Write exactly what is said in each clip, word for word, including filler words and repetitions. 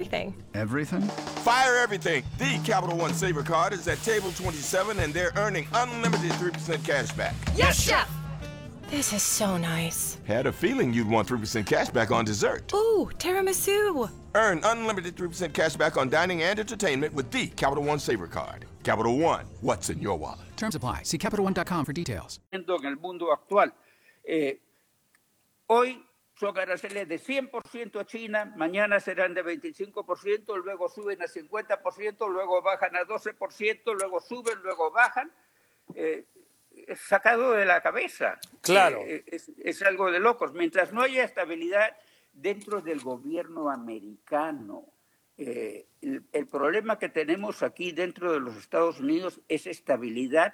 everything. Everything? Fire everything. The Capital One Saver Card is at table twenty-seven, and they're earning unlimited three percent cash back. Yes, Chef! This is so nice. Had a feeling you'd want three percent cash back on dessert. Ooh, tiramisu. Earn unlimited three percent cash back on dining and entertainment with the Capital One Saver Card. Capital One, what's in your wallet? Terms apply. See Capital One dot com for details. En el mundo actual. Eh, hoy son aranceles de cien por ciento a China, mañana serán de veinticinco por ciento, luego suben a cincuenta por ciento, luego bajan a doce por ciento, luego suben, luego bajan. Eh, sacado de la cabeza. Claro. Eh, es, es algo de locos. Mientras no haya estabilidad dentro del gobierno americano, eh, el, el problema que tenemos aquí dentro de los Estados Unidos es estabilidad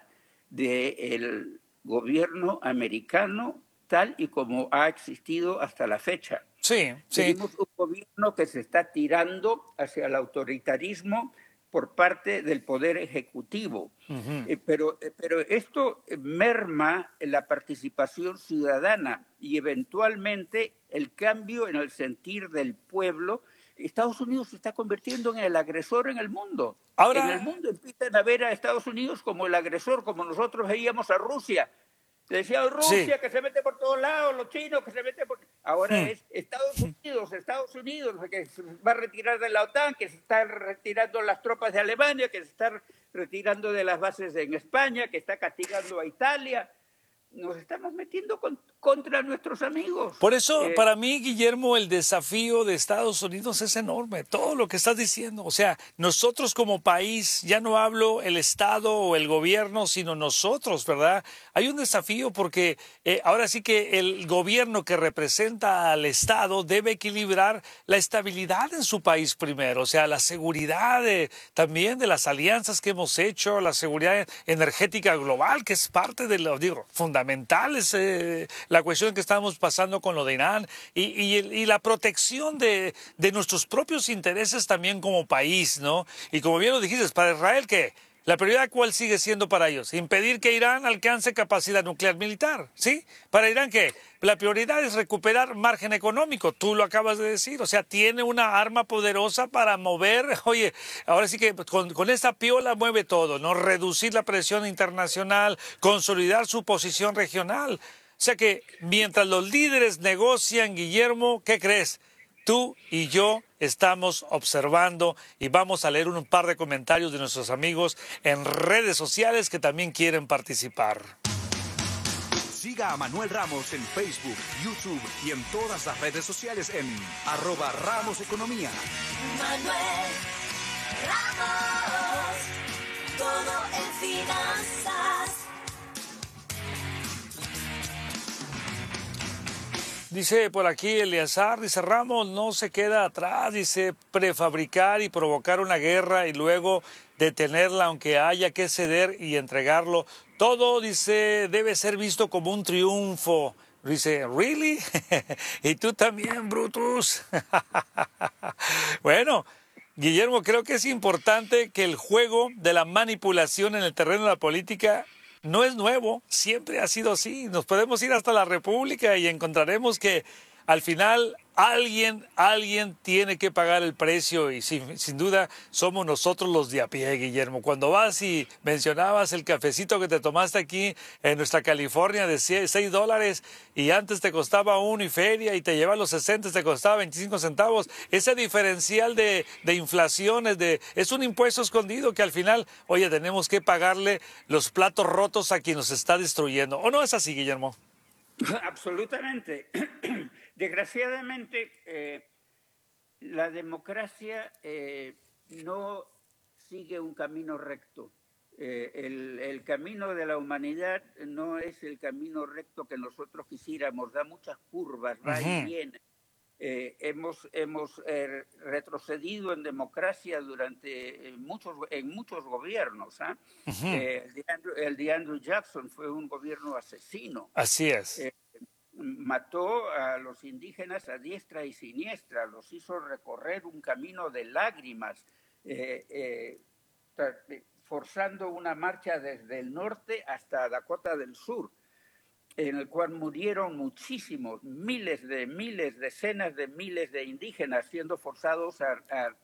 del gobierno americano tal y como ha existido hasta la fecha. Sí, sí. Tenemos un gobierno que se está tirando hacia el autoritarismo por parte del Poder Ejecutivo. Uh-huh. eh, pero, eh, pero esto merma la participación ciudadana y eventualmente el cambio en el sentir del pueblo. Estados Unidos se está convirtiendo en el agresor en el mundo. Ahora, en el mundo empiezan a ver a Estados Unidos como el agresor, como nosotros veíamos a Rusia. Le decía Rusia, sí, que se mete por todos lados, los chinos que se meten por... Ahora hmm. es Estados Unidos, Estados Unidos, que se va a retirar de la OTAN, que se están retirando las tropas de Alemania, que se está retirando de las bases en España, que está castigando a Italia. Nos estamos metiendo con, contra nuestros amigos. Por eso, eh, para mí, Guillermo, el desafío de Estados Unidos es enorme. Todo lo que estás diciendo. O sea, nosotros como país, ya no hablo el Estado o el gobierno, sino nosotros, ¿verdad? Hay un desafío porque eh, ahora sí que el gobierno que representa al Estado debe equilibrar la estabilidad en su país primero. O sea, la seguridad de, también de las alianzas que hemos hecho, la seguridad energética global, que es parte de lo, digo, fundamental. Fundamentales, eh, la cuestión que estamos pasando con lo de Irán y, y, y la protección de, de nuestros propios intereses también como país, ¿no? Y como bien lo dijiste, para Israel, ¿qué? ¿La prioridad cuál sigue siendo para ellos? Impedir que Irán alcance capacidad nuclear militar, ¿sí? Para Irán, ¿qué? La prioridad es recuperar margen económico, tú lo acabas de decir, o sea, tiene una arma poderosa para mover, oye, ahora sí que con, con esta piola mueve todo, ¿no? Reducir la presión internacional, consolidar su posición regional. O sea que mientras los líderes negocian, Guillermo, ¿qué crees? Tú y yo estamos observando y vamos a leer un par de comentarios de nuestros amigos en redes sociales que también quieren participar. Siga a Manuel Ramos en Facebook, YouTube y en todas las redes sociales en arroba Ramos Economía. Manuel Ramos, todo en finanzas. Dice por aquí Eleazar, dice Ramos no se queda atrás, dice prefabricar y provocar una guerra y luego detenerla aunque haya que ceder y entregarlo. Todo, dice, debe ser visto como un triunfo. Dice, ¿really? Y tú también, Brutus. Bueno, Guillermo, creo que es importante que el juego de la manipulación en el terreno de la política no es nuevo, siempre ha sido así. Nos podemos ir hasta la República y encontraremos que al final alguien, alguien tiene que pagar el precio y sin, sin duda somos nosotros los de a pie, Guillermo. Cuando vas y mencionabas el cafecito que te tomaste aquí en nuestra California de seis dólares y antes te costaba uno y feria y te lleva los sesenta, te costaba veinticinco centavos. Ese diferencial de, de inflación es, de, es un impuesto escondido que al final, oye, tenemos que pagarle los platos rotos a quien nos está destruyendo. ¿O no es así, Guillermo? Absolutamente. Desgraciadamente, eh, la democracia eh, no sigue un camino recto. Eh, el, el camino de la humanidad no es el camino recto que nosotros quisiéramos, da muchas curvas, va uh-huh. y viene. Eh, hemos hemos eh, retrocedido en democracia durante eh, muchos en muchos gobiernos. ¿eh? Uh-huh. Eh, el, de Andrew, el de Andrew Jackson fue un gobierno asesino. Así es. Eh, mató a los indígenas a diestra y siniestra, los hizo recorrer un camino de lágrimas, eh, eh, forzando una marcha desde el norte hasta Dakota del Sur, en el cual murieron muchísimos, miles de miles, decenas de miles de indígenas siendo forzados a, a